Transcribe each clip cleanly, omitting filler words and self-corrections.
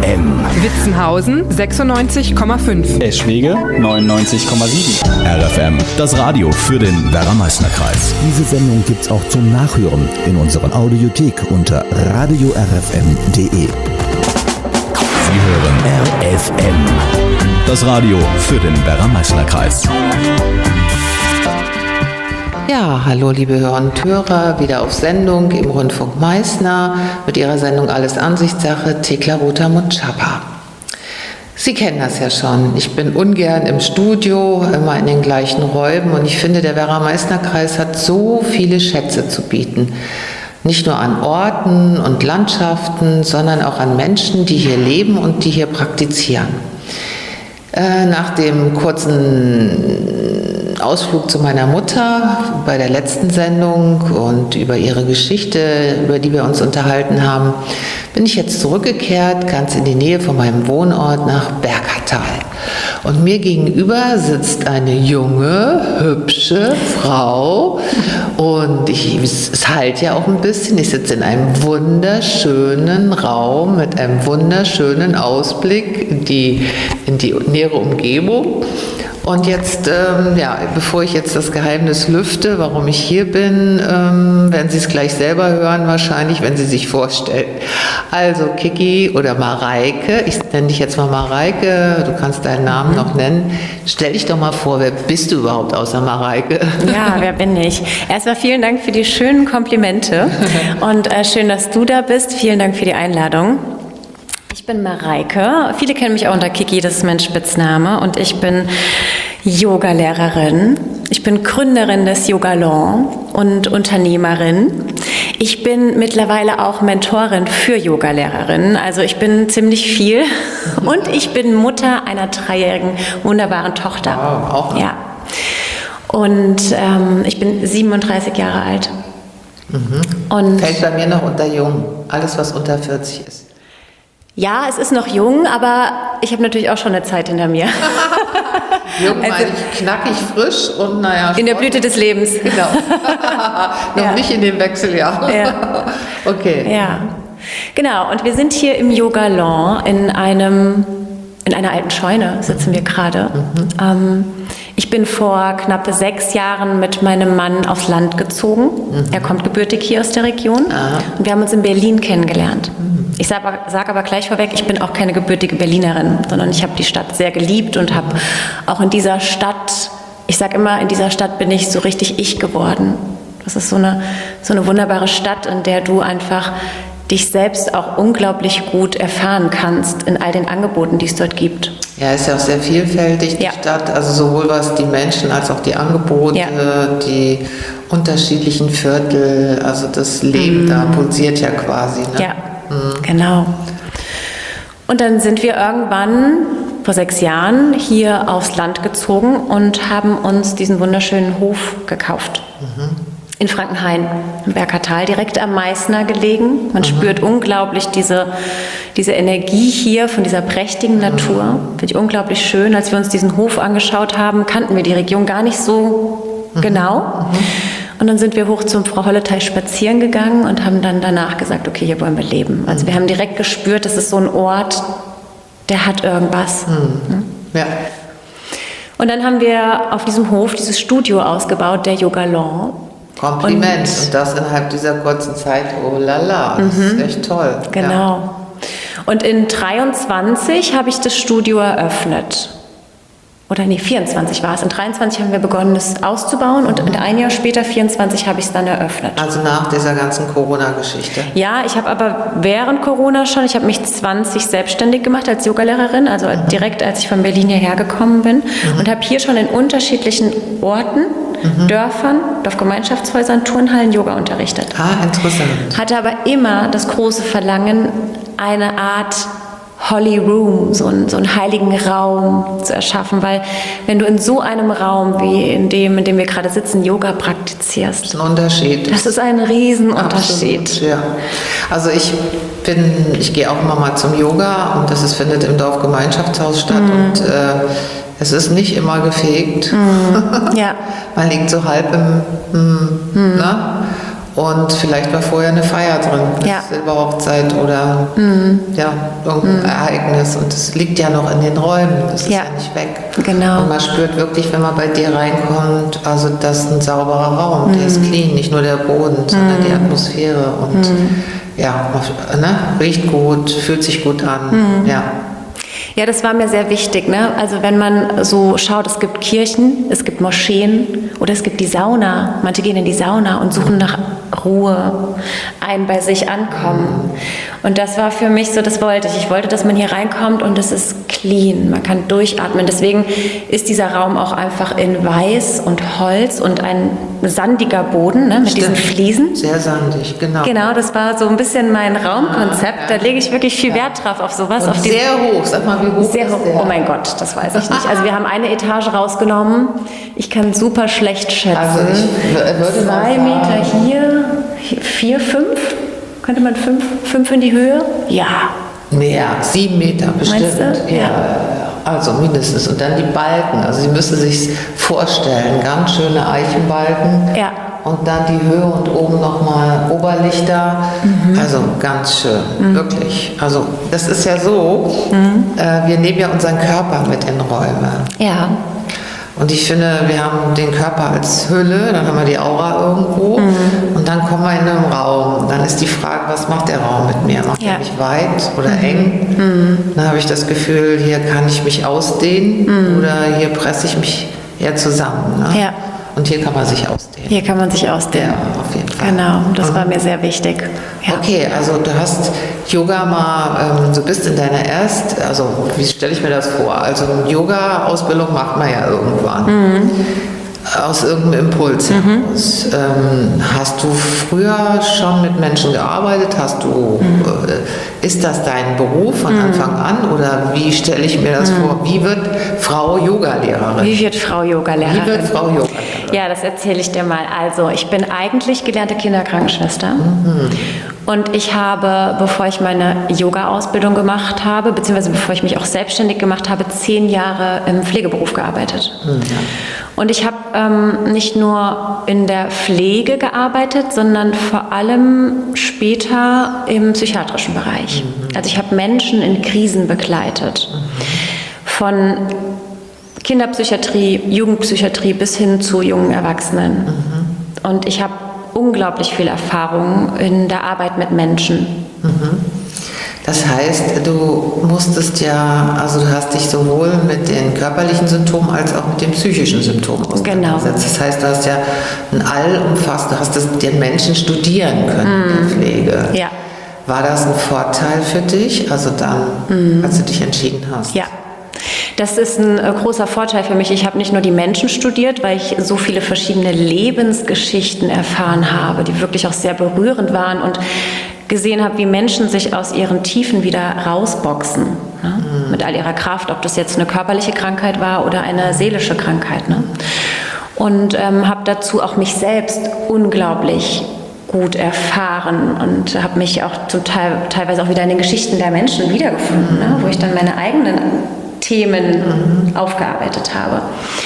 RFM. Witzenhausen 96,5. Eschwege 99,7. RFM, das Radio für den Werra-Meißner-Kreis. Diese Sendung gibt's auch zum Nachhören in unserer Audiothek unter radiorfm.de. Sie hören RFM, das Radio für den Werra-Meißner-Kreis. Ja, hallo liebe Hörer und Hörer, wieder auf Sendung im Rundfunk Meißner mit ihrer Sendung Alles Ansichtssache, Thekla Rother-Mutschapper. Sie kennen das ja schon. Ich bin ungern im Studio, immer in den gleichen Räumen, und ich finde, der Werra-Meißner-Kreis hat so viele Schätze zu bieten. Nicht nur an Orten und Landschaften, sondern auch an Menschen, die hier leben und die hier praktizieren. Nach dem kurzen Ausflug zu meiner Mutter bei der letzten Sendung und über ihre Geschichte, über die wir uns unterhalten haben, bin ich jetzt zurückgekehrt, ganz in die Nähe von meinem Wohnort nach Bergertal. Und mir gegenüber sitzt eine junge, hübsche Frau, und es halt ja auch ein bisschen. Ich sitze in einem wunderschönen Raum mit einem wunderschönen Ausblick in die nähere Umgebung. Und jetzt, bevor ich jetzt das Geheimnis lüfte, warum ich hier bin, werden Sie es gleich selber hören wahrscheinlich, wenn Sie sich vorstellen. Also Kiki oder Mareike, ich nenne dich jetzt mal Mareike, du kannst deinen Namen noch nennen. Stell dich doch mal vor, wer bist du überhaupt außer Mareike? Ja, wer bin ich? Erstmal vielen Dank für die schönen Komplimente und schön, dass du da bist. Vielen Dank für die Einladung. Ich bin Mareike, viele kennen mich auch unter Kiki, das ist mein Spitzname, und ich bin Yogalehrerin. Ich bin Gründerin des Yogalon und Unternehmerin. Ich bin mittlerweile auch Mentorin für Yogalehrerinnen, also ich bin ziemlich viel, und ich bin Mutter einer 3-jährigen wunderbaren Tochter. Wow, auch. Ja. Und ich bin 37 Jahre alt. Und Fällt bei mir noch unter jung, alles was unter 40 ist. ja, es ist noch jung, aber ich habe natürlich auch schon eine Zeit hinter mir. Jung meine ich knackig, frisch und naja. In der Blüte des Lebens. Genau. Noch Ja. nicht in den Wechseljahren. Ja. Okay. Ja, genau. Und wir sind hier im Yogalon in einer alten Scheune sitzen wir gerade. Ich bin vor knapp 6 Jahren mit meinem Mann aufs Land gezogen. Er kommt gebürtig hier aus der Region. Und wir haben uns in Berlin kennengelernt. Ich sage aber gleich vorweg, ich bin auch keine gebürtige Berlinerin, sondern ich habe die Stadt sehr geliebt und habe auch in dieser Stadt, ich sage immer, in dieser Stadt bin ich so richtig ich geworden. Das ist so eine wunderbare Stadt, in der du einfach dich selbst auch unglaublich gut erfahren kannst in all den Angeboten, die es dort gibt. Ja, ist ja auch sehr vielfältig, die Ja. Stadt, also sowohl was die Menschen als auch die Angebote, Ja. die unterschiedlichen Viertel, also das Leben da pulsiert ja quasi. Ne? Ja, genau. Und dann sind wir irgendwann vor 6 Jahren hier aufs Land gezogen und haben uns diesen wunderschönen Hof gekauft. In Frankenhain, im Bergertal, direkt am Meißner gelegen. Man spürt unglaublich diese Energie hier von dieser prächtigen Natur. Finde ich unglaublich schön. Als wir uns diesen Hof angeschaut haben, kannten wir die Region gar nicht so genau. Und dann sind wir hoch zum Frau Holleteich spazieren gegangen und haben dann danach gesagt, okay, hier wollen wir leben. Also wir haben direkt gespürt, das ist so ein Ort, der hat irgendwas. Ja. Und dann haben wir auf diesem Hof dieses Studio ausgebaut, der Yogalon. Kompliment. Und das innerhalb dieser kurzen Zeit, oh lala, das ist echt toll. Genau. Ja. Und in 23 habe ich das Studio eröffnet. Oder nee, 24 war es. In 23 haben wir begonnen, das auszubauen, und ein Jahr später, 24, habe ich es dann eröffnet. Also nach dieser ganzen Corona-Geschichte. Ja, ich habe aber während Corona schon, ich habe mich 20 selbstständig gemacht als Yogalehrerin, also direkt als ich von Berlin hierher gekommen bin, und habe hier schon in unterschiedlichen Orten, Dörfern, Dorfgemeinschaftshäusern, Turnhallen Yoga unterrichtet. Ah, interessant. Hatte aber immer das große Verlangen, eine Art Holy Room, so einen heiligen Raum zu erschaffen, weil wenn du in so einem Raum wie in dem wir gerade sitzen, Yoga praktizierst, Das ist ein Unterschied. das ist ein Riesenunterschied. Absolut, ja. Also ich gehe auch immer mal zum Yoga, und das findet im Dorfgemeinschaftshaus statt, und es ist nicht immer gefegt. Ja. Man liegt so halb im, ne? Und vielleicht war vorher eine Feier drin, eine Silberhochzeit oder irgendein Ereignis. Und das liegt ja noch in den Räumen, das ist ja nicht weg. Genau. Und man spürt wirklich, wenn man bei dir reinkommt, also das ist ein sauberer Raum, der ist clean, nicht nur der Boden, sondern die Atmosphäre. Und riecht gut, fühlt sich gut an. Ja, das war mir sehr wichtig. Ne? Also wenn man so schaut, es gibt Kirchen, es gibt Moscheen oder es gibt die Sauna. Manche gehen in die Sauna und suchen nach Ruhe, ein bei sich ankommen. Und das war für mich so, das wollte ich. Ich wollte, dass man hier reinkommt und es ist clean, man kann durchatmen. Deswegen ist dieser Raum auch einfach in Weiß und Holz und ein sandiger Boden, ne, mit diesen Fliesen. Sehr sandig, genau. Genau, das war so ein bisschen mein Raumkonzept. Da lege ich wirklich viel Wert drauf, auf sowas. Und auf sehr hoch, sag mal, wie hoch sehr hoch. Oh mein Gott, das weiß ich nicht. Also wir haben eine Etage rausgenommen. Ich kann super schlecht schätzen. Also ich würde 2 Meter hier, 4, 5? Könnte man 5 in die Höhe? Ja. Mehr, 7 Meter bestimmt. Meinst du? Ja. Also mindestens. Und dann die Balken. Also Sie müssen sich vorstellen, ganz schöne Eichenbalken. Ja. Und dann die Höhe und oben nochmal Oberlichter. Also ganz schön, wirklich. Also das ist ja so, wir nehmen ja unseren Körper mit in Räume. Ja. Und ich finde, wir haben den Körper als Hülle, dann haben wir die Aura irgendwo und dann kommen wir in einen Raum. Dann ist die Frage, was macht der Raum mit mir? Macht er mich weit oder eng? Dann habe ich das Gefühl, hier kann ich mich ausdehnen oder hier presse ich mich eher zusammen. Ne? Ja. Und hier kann man sich ausdehnen. Hier kann man sich ausdehnen. Ja, auf jeden Fall. Genau, das war mir sehr wichtig. Ja. Okay, also du hast Yoga mal, du bist in deiner also wie stelle ich mir das vor? Also eine Yoga-Ausbildung macht man ja irgendwann. Aus irgendeinem Impuls heraus. Hast du früher schon mit Menschen gearbeitet? Ist das dein Beruf von Anfang an? Oder wie stelle ich mir das vor? Wie wird Frau Yogalehrerin? Wie wird Frau Yogalehrerin? Wie wird Frau Yogalehrerin? Ja, das erzähle ich dir mal. Also, ich bin eigentlich gelernte Kinderkrankenschwester. Und ich habe, bevor ich meine Yoga-Ausbildung gemacht habe, beziehungsweise bevor ich mich auch selbstständig gemacht habe, 10 Jahre im Pflegeberuf gearbeitet. Und ich habe nicht nur in der Pflege gearbeitet, sondern vor allem später im psychiatrischen Bereich. Also ich habe Menschen in Krisen begleitet. Von Kinderpsychiatrie, Jugendpsychiatrie bis hin zu jungen Erwachsenen. Und ich habe unglaublich viel Erfahrung in der Arbeit mit Menschen. Das heißt, du musstest ja, also du hast dich sowohl mit den körperlichen Symptomen als auch mit den psychischen Symptomen auseinandergesetzt. Das heißt, du hast ja du hast den Menschen studieren können in der Pflege. Ja. War das ein Vorteil für dich, also dann, als du dich entschieden hast? Ja. Das ist ein großer Vorteil für mich. Ich habe nicht nur die Menschen studiert, weil ich so viele verschiedene Lebensgeschichten erfahren habe, die wirklich auch sehr berührend waren und gesehen habe, wie Menschen sich aus ihren Tiefen wieder rausboxen, ne? Mit all ihrer Kraft, ob das jetzt eine körperliche Krankheit war oder eine seelische Krankheit. Ne? Und habe dazu auch mich selbst unglaublich gut erfahren und habe mich auch teilweise auch wieder in den Geschichten der Menschen wiedergefunden, ne? Wo ich dann meine eigenen Themen aufgearbeitet habe.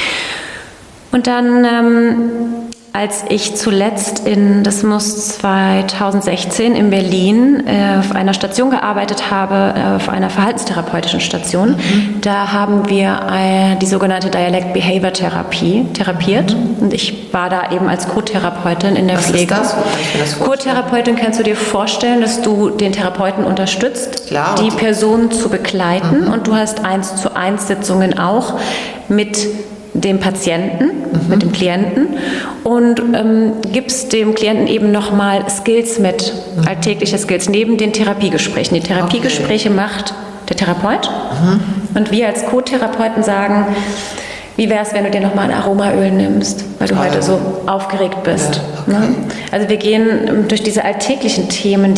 Und dann, als ich zuletzt das muss 2016 in Berlin auf einer Station gearbeitet habe, auf einer verhaltenstherapeutischen Station, da haben wir die sogenannte Dialect-Behavior-Therapie therapiert. Und ich war da eben als Co-Therapeutin in der Pflege. Was ist das? Co-Therapeutin, kannst du dir vorstellen, dass du den Therapeuten unterstützt, Klar. die Person zu begleiten, und du hast 1:1 Sitzungen auch mit dem Patienten, mit dem Klienten, und gibst dem Klienten eben nochmal Skills mit, alltägliche Skills, neben den Therapiegesprächen. Die Therapiegespräche macht der Therapeut, und wir als Co-Therapeuten sagen, wie wäre es, wenn du dir nochmal ein Aromaöl nimmst, weil du heute so aufgeregt bist. Ja, okay. Ne? Also wir gehen durch diese alltäglichen Themen,